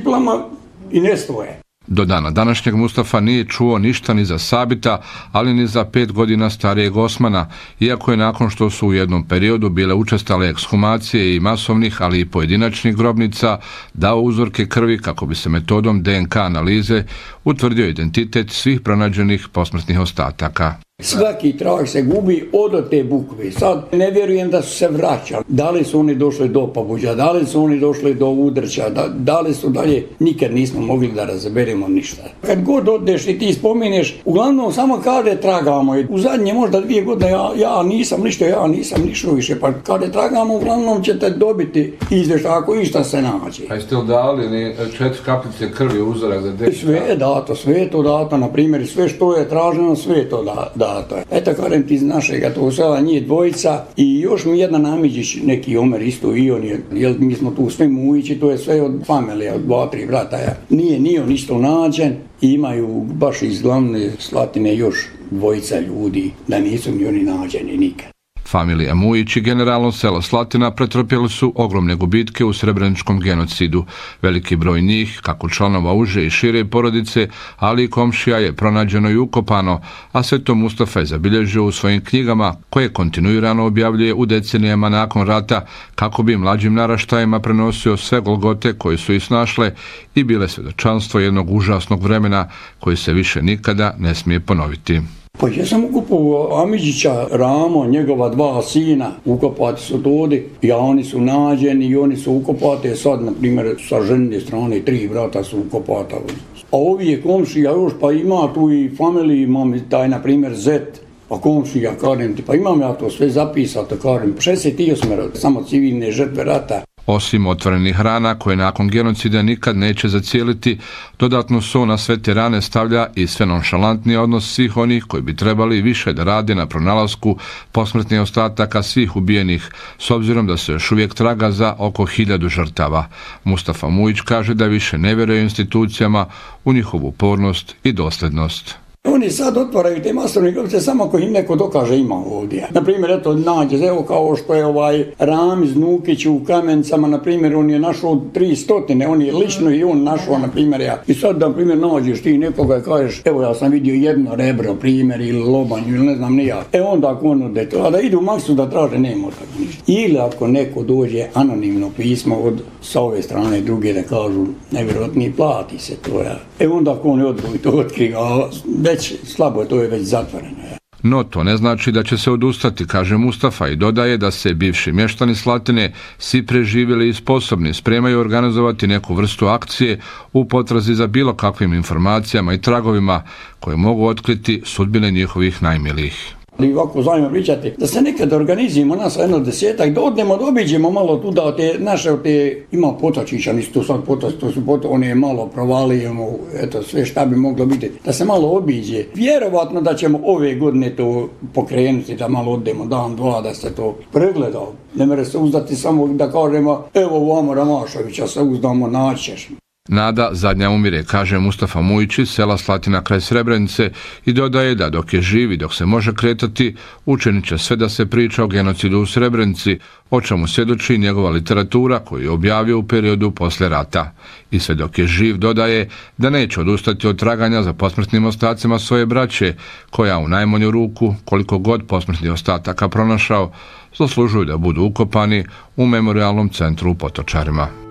kuglama i ne stoje. Do dana današnjeg Mustafa nije čuo ništa ni za Sabita, ali ni za 5 godina starijeg Osmana, iako je nakon što su u jednom periodu bile učestale ekshumacije i masovnih, ali i pojedinačnih grobnica, dao uzorke krvi kako bi se metodom DNK analize utvrdio identitet svih pronađenih posmrtnih ostataka. Svaki trag se gubi od te bukve. Sad ne vjerujem da su se vraćali. Da li su oni došli do Pabuđa, da li su oni došli do Udrća, da li su dalje, nikad nismo mogli da razaberemo ništa. Kad god odeš i ti spominješ, uglavnom samo kaže tragamo. U zadnje možda 2 godine ja nisam ništa više. Pa kada tragamo, uglavnom ćete dobiti izvještaj ako išta se nađe. A jeste li dali 4 kapljice krvi uzorak za DNK? Sve je to dato, na primjer, sve što je traženo, sve je to dato. Eto, kažem ti iz našega to sela njih 2 i još mi jedan Amidžić, neki Omer isto i on je, jer mi smo tu sve Mujići, to je sve od familije, od 2-3 brata. Nije on isto nađen i imaju baš iz glavne Slatine još 2 ljudi, da nisu ni oni nađeni nikad. Familija Mujić i generalno selo Slatina pretrpjeli su ogromne gubitke u srebreničkom genocidu. Veliki broj njih, kako članova uže i šire porodice, ali i komšija je pronađeno i ukopano, a sve to Mustafa je zabilježio u svojim knjigama, koje kontinuirano objavljuje u decenijama nakon rata, kako bi mlađim naraštajima prenosio sve golgote koje su ih snašle i bile svjedočanstvo jednog užasnog vremena koji se više nikada ne smije ponoviti. Pa ja sam ukopao Amidžića, Ramo, njegova 2 sina, ukopati su dodi, a oni su nađeni i oni su ukopati, sad, na primjer, sa žene strane 3 brata su ukopati. A ovi je komšija još, pa ima tu i familiji, imam taj, na primjer, Zet, pa komšija, kažem ti, pa imam ja to sve zapisato, kažem, 68 samo civilne žrtve rata. Osim otvorenih rana koje nakon genocida nikad neće zacijeliti, dodatno so na sve te rane stavlja i sve nonšalantniji odnos svih onih koji bi trebali više da rade na pronalasku posmrtnih ostataka svih ubijenih, s obzirom da se još uvijek traga za oko 1000 žrtava. Mustafa Mujić kaže da više ne vjeruje institucijama u njihovu upornost i dosljednost. Oni sad otvaraju te masovne grobice samo ako im neko dokaže ima ovdje. Naprimjer, eto, nađe, evo kao što je Ramiz Nukić u Kamencama, naprimjer, on je našao 300, on je lično i on našao, naprimjer, ja. I sad, naprimjer, nađeš ti nekoga i kažeš, evo ja sam vidio jedno rebro, primjer, ili lobanju, ili ne znam ni ja. Onda ako on ode to, a da idu u maksu da traže, nema tako ništa. Ili ako neko dođe anonimno pismo sa ove strane druge da kažu, nevjerojatnije plati se to, ja. Onda ako on odgoji to otkriva, već slabo je, to je već zatvoreno. No to ne znači da će se odustati, kaže Mustafa i dodaje da se bivši mještani Slatine, svi preživjeli i sposobni, spremaju organizovati neku vrstu akcije u potrazi za bilo kakvim informacijama i tragovima koje mogu otkriti sudbine njihovih najmilijih. Ali ovako zajedno pričati, da se nekad organizujemo nas jedno 10-ak, da odnemo, da obiđemo malo tuda, naše, ima potočića, nisu tu sad on je malo provalijemo, eto sve šta bi moglo biti, da se malo obiđe. Vjerovatno da ćemo ove godine to pokrenuti, da malo odemo dan, 2, da se to pregledao. Ne mere se uzdati samo da kažemo, evo vamo Ramašovića se uzdamo, naćeš. Nada zadnja umire, kaže Mustafa Mujić iz sela Slatina kraj Srebrenice i dodaje da dok je živ i dok se može kretati, učinit će sve da se priča o genocidu u Srebrenici, o čemu svjedoči njegova literatura koju je objavio u periodu posle rata. I sve dok je živ dodaje da neće odustati od traganja za posmrtnim ostacima svoje braće, koja u najmanju ruku, koliko god posmrtnih ostataka pronašao, zaslužuju da budu ukopani u memorialnom centru u Potočarima.